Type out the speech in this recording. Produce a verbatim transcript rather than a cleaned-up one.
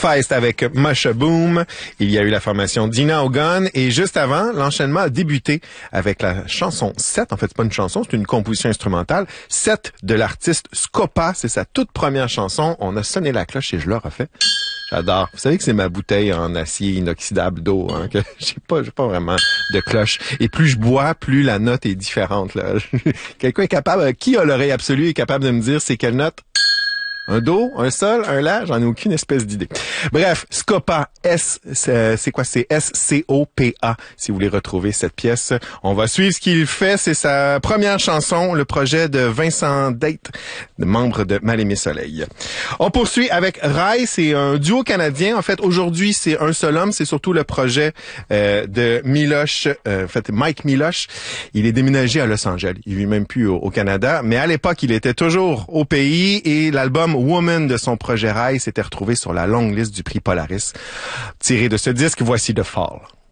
Feist avec Musha Boom. Il y a eu la formation Dina Ogun. Et juste avant, l'enchaînement a débuté avec la chanson sept. En fait, c'est pas une chanson, c'est une composition instrumentale. sept de l'artiste Scopa. C'est sa toute première chanson. On a sonné la cloche et je l'ai refait. J'adore. Vous savez que c'est ma bouteille en acier inoxydable d'eau, hein, que j'ai pas, j'ai pas vraiment de cloche. Et plus je bois, plus la note est différente, là. Quelqu'un est capable, qui a l'oreille absolue est capable de me dire c'est quelle note? Un do, un sol, un la, j'en ai aucune espèce d'idée. Bref, Scopa, S, c'est, c'est quoi? C'est S C O P A, si vous voulez retrouver cette pièce. On va suivre ce qu'il fait. C'est sa première chanson, le projet de Vincent Date, membre de Mal-Aimé Soleil. On poursuit avec Rai, c'est un duo canadien. En fait, aujourd'hui, c'est un seul homme. C'est surtout le projet euh, de Miloche, euh, en fait, Mike Miloche. Il est déménagé à Los Angeles. Il vit même plus au, au Canada. Mais à l'époque, il était toujours au pays et l'album Woman de son projet Rai s'était retrouvé sur la longue liste du prix Polaris. Tiré de ce disque, voici The Fall.